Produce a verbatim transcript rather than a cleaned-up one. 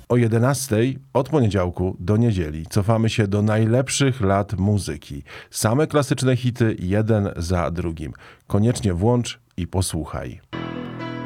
o jedenastej od poniedziałku do niedzieli. Cofamy się do najlepszych lat muzyki. Same klasyczne hity, jeden za drugim. Koniecznie włącz i posłuchaj.